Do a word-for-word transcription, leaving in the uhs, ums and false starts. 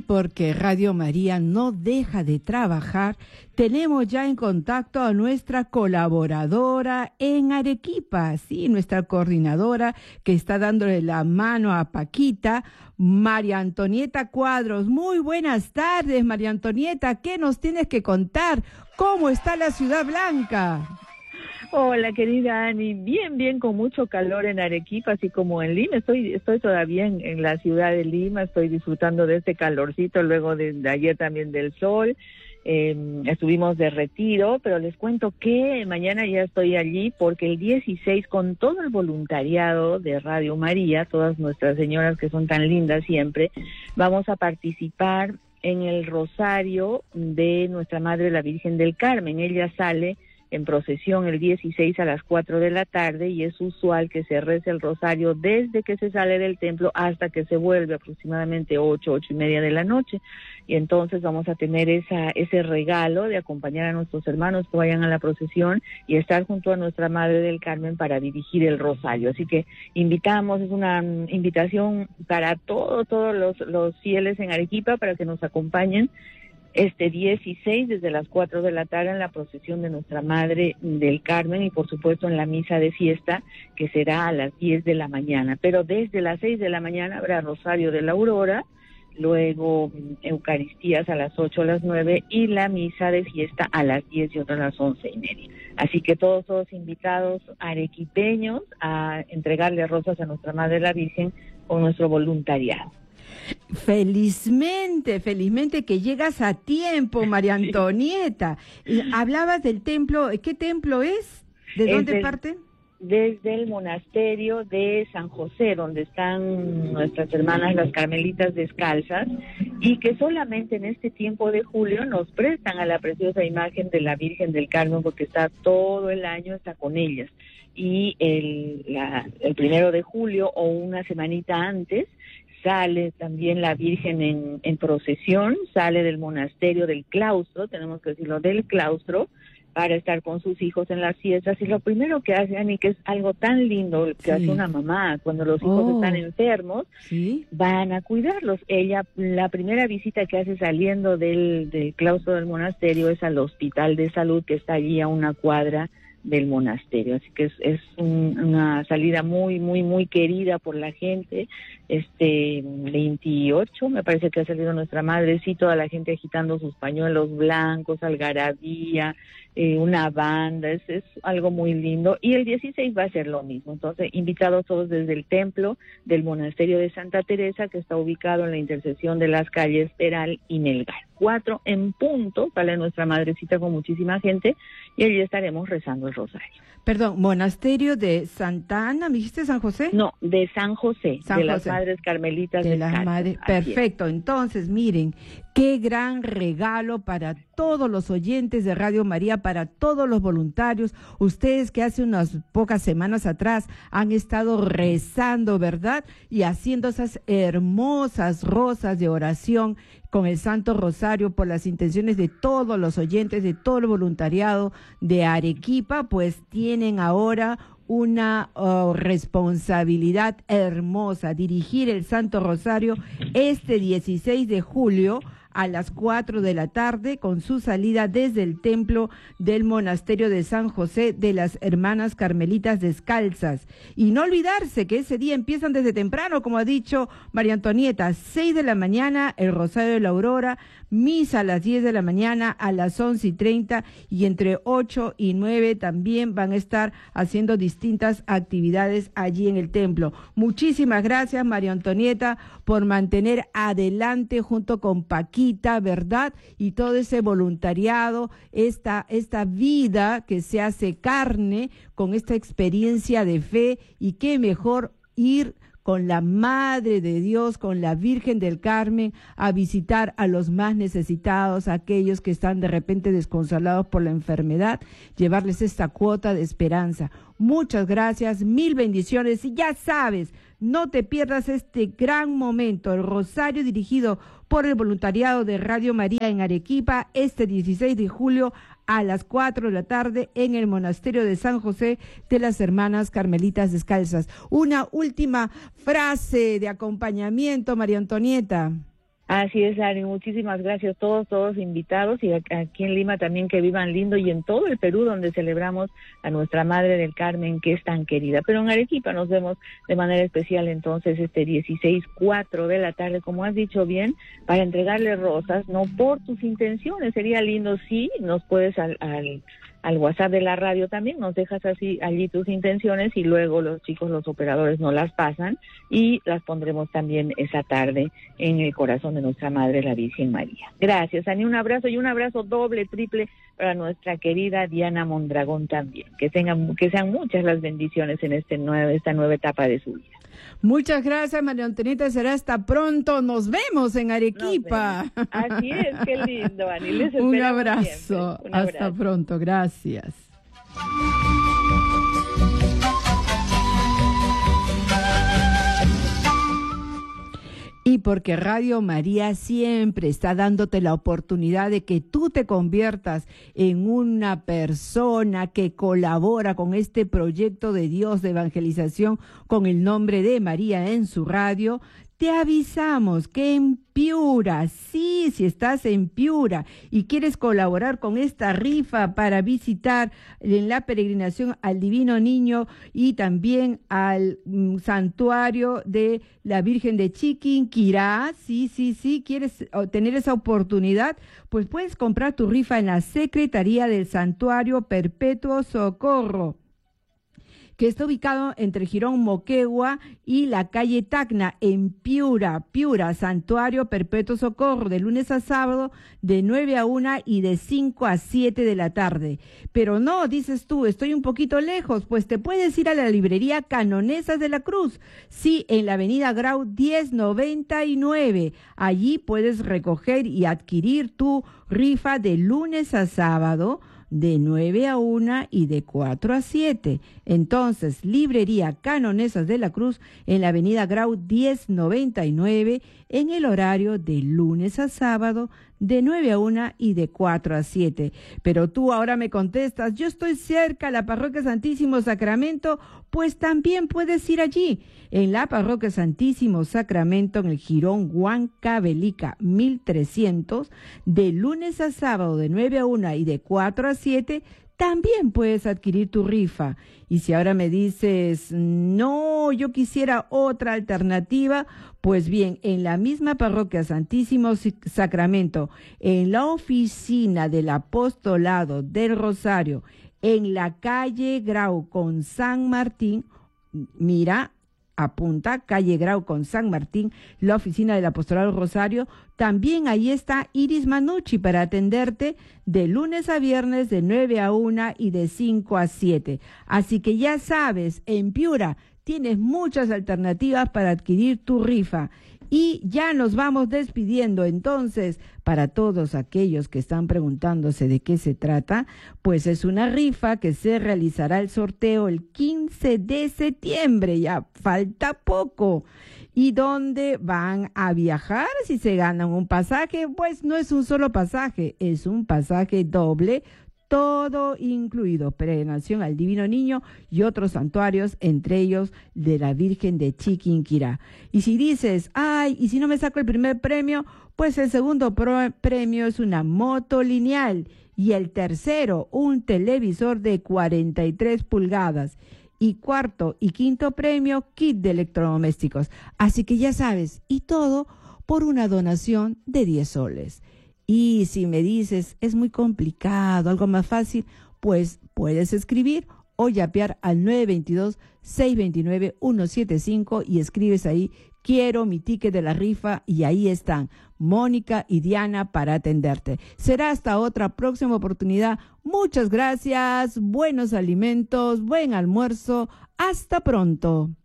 porque Radio María no deja de trabajar, tenemos ya en contacto a nuestra colaboradora en Arequipa, sí, nuestra coordinadora que está dándole la mano a Paquita, María Antonieta Cuadros. Muy buenas tardes, María Antonieta, ¿qué nos tienes que contar? ¿Cómo está la Ciudad Blanca? Hola, querida Ani, bien, bien, con mucho calor en Arequipa, así como en Lima. Estoy estoy todavía en, en la ciudad de Lima, estoy disfrutando de este calorcito, luego de, de ayer también del sol. Eh, estuvimos de retiro, pero les cuento que mañana ya estoy allí porque el dieciséis, con todo el voluntariado de Radio María, todas nuestras señoras que son tan lindas siempre, vamos a participar en el rosario de Nuestra Madre la Virgen del Carmen. Ella sale en procesión el dieciséis a las cuatro de la tarde y es usual que se rece el rosario desde que se sale del templo hasta que se vuelve, aproximadamente ocho, ocho y media de la noche. Y entonces vamos a tener esa ese regalo de acompañar a nuestros hermanos que vayan a la procesión y estar junto a Nuestra Madre del Carmen para dirigir el rosario. Así que invitamos, es una invitación para todos, todos los, los fieles en Arequipa para que nos acompañen este dieciséis desde las cuatro de la tarde en la procesión de Nuestra Madre del Carmen y por supuesto en la misa de fiesta que será a las diez de la mañana. Pero desde las seis de la mañana habrá Rosario de la Aurora, luego Eucaristías a las ocho, a las nueve y la misa de fiesta a las diez y otra a las once y media. Así que todos, todos invitados arequipeños a entregarle rosas a Nuestra Madre la Virgen con nuestro voluntariado. Felizmente, felizmente que llegas a tiempo, María Antonieta. Sí. Hablabas del templo, ¿qué templo es? ¿De es dónde del, parte? Desde el monasterio de San José, donde están nuestras hermanas las Carmelitas Descalzas, y que solamente en este tiempo de julio nos prestan a la preciosa imagen de la Virgen del Carmen, porque está todo el año, está con ellas. Y el, la, el primero de julio o una semanita antes, sale también la Virgen en, en procesión, sale del monasterio, del claustro, tenemos que decirlo, del claustro, para estar con sus hijos en las fiestas. Y lo primero que hace, Ani, que es algo tan lindo que sí. hace una mamá cuando los hijos oh. están enfermos, ¿sí? van a cuidarlos. Ella, la primera visita que hace saliendo del, del claustro del monasterio es al hospital de salud que está allí a una cuadra del monasterio, así que es, es un, una salida muy, muy, muy querida por la gente. Este veintiocho, me parece que ha salido Nuestra Madre, sí, toda la gente agitando sus pañuelos blancos, algarabía, eh, una banda, es, es algo muy lindo. Y el dieciséis va a ser lo mismo, entonces invitados todos desde el templo del monasterio de Santa Teresa, que está ubicado en la intersección de las calles Peral y Melgar. Cuatro en punto, sale Nuestra Madrecita con muchísima gente y allí estaremos rezando el rosario. Perdón, ¿monasterio de Santa Ana, me dijiste San José? No, de San José, San de José. las Madres Carmelitas de Descalzas. las madres. Perfecto, entonces miren, qué gran regalo para todos los oyentes de Radio María, para todos los voluntarios, ustedes que hace unas pocas semanas atrás han estado rezando, ¿verdad? Y haciendo esas hermosas rosas de oración con el Santo Rosario por las intenciones de todos los oyentes, de todo el voluntariado de Arequipa, pues tienen ahora una uh, responsabilidad hermosa, dirigir el Santo Rosario este dieciséis de julio a las cuatro de la tarde con su salida desde el templo del monasterio de San José de las Hermanas Carmelitas Descalzas. Y no olvidarse que ese día empiezan desde temprano, como ha dicho María Antonieta, seis de la mañana el Rosario de la Aurora, misa a las diez de la mañana, a las once y treinta y entre ocho y nueve también van a estar haciendo distintas actividades allí en el templo. Muchísimas gracias, María Antonieta, por mantener adelante junto con Paquita, ¿verdad? Y todo ese voluntariado, esta, esta vida que se hace carne con esta experiencia de fe, y qué mejor ir con la Madre de Dios, con la Virgen del Carmen, a visitar a los más necesitados, a aquellos que están de repente desconsolados por la enfermedad, llevarles esta cuota de esperanza. Muchas gracias, mil bendiciones, y ya sabes, no te pierdas este gran momento, el rosario dirigido por el voluntariado de Radio María en Arequipa, este dieciséis de julio a las cuatro de la tarde en el monasterio de San José de las Hermanas Carmelitas Descalzas. Una última frase de acompañamiento, María Antonieta. Así es, Ari, muchísimas gracias. Todos, todos invitados y aquí en Lima también que vivan lindo y en todo el Perú donde celebramos a nuestra Madre del Carmen que es tan querida. Pero en Arequipa nos vemos de manera especial entonces este dieciséis, cuatro de la tarde, como has dicho bien, para entregarle rosas, no por tus intenciones. Sería lindo si nos puedes al, al al WhatsApp de la radio también, nos dejas así allí tus intenciones y luego los chicos, los operadores nos las pasan y las pondremos también esa tarde en el corazón de nuestra Madre, la Virgen María. Gracias, Ani, un abrazo y un abrazo doble, triple para nuestra querida Diana Mondragón también. Que tengan, que sean muchas las bendiciones en este nuevo, esta nueva etapa de su vida. Muchas gracias, María Antonieta. Será hasta pronto. Nos vemos en Arequipa. Vemos. Así es, qué lindo, Ani. Les Un abrazo. Un abrazo. Hasta pronto. Gracias. Y porque Radio María siempre está dándote la oportunidad de que tú te conviertas en una persona que colabora con este proyecto de Dios de evangelización con el nombre de María en su radio, te avisamos que en Piura, sí, si estás en Piura y quieres colaborar con esta rifa para visitar en la peregrinación al Divino Niño y también al mm, santuario de la Virgen de Chiquinquirá, sí, sí, sí, quieres tener esa oportunidad, pues puedes comprar tu rifa en la Secretaría del Santuario Perpetuo Socorro, que está ubicado entre Girón Moquegua y la calle Tacna, en Piura, Piura, Santuario Perpetuo Socorro, de lunes a sábado, de nueve a una y de cinco a siete de la tarde. Pero no, dices tú, estoy un poquito lejos, pues te puedes ir a la librería Canonesas de la Cruz, sí, en la avenida Grau diez noventa y nueve. Allí puedes recoger y adquirir tu rifa de lunes a sábado, de nueve a una y de cuatro a siete. Entonces, librería Canonesas de la Cruz en la avenida Grau diez noventa y nueve, en el horario de lunes a sábado, de nueve a una y de cuatro a siete. Pero tú ahora me contestas, yo estoy cerca a la Parroquia Santísimo Sacramento, pues también puedes ir allí, en la Parroquia Santísimo Sacramento, en el Jirón Huancavelica mil trescientos, de lunes a sábado, de nueve a una y de cuatro a siete, también puedes adquirir tu rifa. Y si ahora me dices, no, yo quisiera otra alternativa, pues bien, en la misma Parroquia Santísimo Sacramento, en la oficina del Apostolado del Rosario, en la calle Grau con San Martín, mira, apunta, calle Grau con San Martín, la oficina del Apostolado Rosario, también ahí está Iris Manucci para atenderte de lunes a viernes de nueve a una y de cinco a siete. Así que ya sabes, en Piura tienes muchas alternativas para adquirir tu rifa. Y ya nos vamos despidiendo. Entonces, para todos aquellos que están preguntándose de qué se trata, pues es una rifa que se realizará el sorteo el quince de septiembre, ya falta poco. ¿Y dónde van a viajar si se ganan un pasaje? Pues no es un solo pasaje, es un pasaje doble, todo incluido, peregrinación al Divino Niño y otros santuarios, entre ellos de la Virgen de Chiquinquirá. Y si dices, ay, y si no me saco el primer premio, pues el segundo pro- premio es una moto lineal y el tercero, un televisor de cuarenta y tres pulgadas. Y cuarto y quinto premio, kit de electrodomésticos. Así que ya sabes, y todo por una donación de diez soles. Y si me dices, es muy complicado, algo más fácil, pues puedes escribir o yapear al nueve dos dos, seis dos nueve, uno siete cinco y escribes ahí, quiero mi ticket de la rifa, y ahí están Mónica y Diana para atenderte. Será hasta otra próxima oportunidad. Muchas gracias, buenos alimentos, buen almuerzo, hasta pronto.